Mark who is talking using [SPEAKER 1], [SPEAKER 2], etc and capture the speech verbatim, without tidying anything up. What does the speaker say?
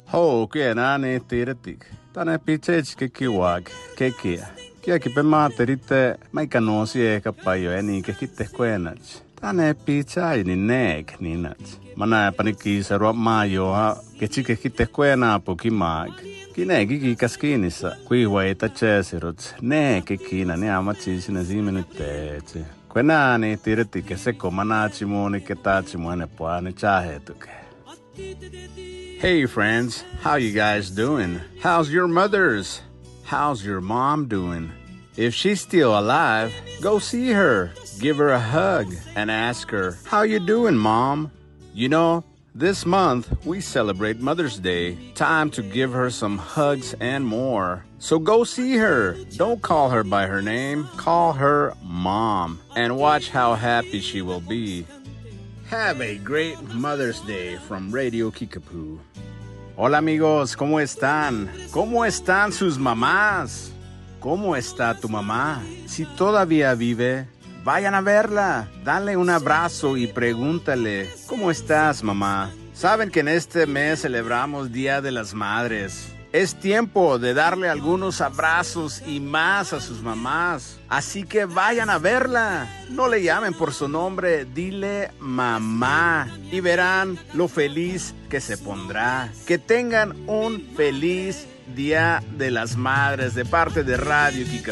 [SPEAKER 1] Ho, kia nani tirtik. Tänne pitseits kekiwak, kekia. Kiäki pema teritte, meikä noosi eikä pajo eni kekitte kuenats. Tänne pitsaini neek ninats. Mä näepani kiisarua maajoha, ketsi kekitte kuenaapu kimaak. Kineeki kiikas kiinnissä, kuihueita tseesiruts. Neeki kiina, niin amat siisine siimenytteetsi. Kuenani tirtik ja seko manaatsi muuni ketaatsi muene puani tsahetuke. Hey friends, how you guys doing? How's your mothers? How's your mom doing? If she's still alive, go see her, give her a hug, and ask her, how you doing, Mom? You know, this month we celebrate Mother's Day. Time to give her some hugs and more. So go see her. Don't call her by her name. Call her Mom, and watch how happy she will be. Have a great Mother's Day from Radio Kickapoo. Hola amigos, ¿cómo están? ¿Cómo están sus mamás? ¿Cómo está tu mamá? Si todavía vive, vayan a verla. Dale un abrazo y pregúntale, ¿cómo estás, mamá? Saben que en este mes celebramos Día de las Madres. Es tiempo de darle algunos abrazos y más a sus mamás. Así que vayan a verla. No le llamen por su nombre, dile mamá. Y verán lo feliz que se pondrá. Que tengan un feliz Día de las Madres de parte de Radio Kika.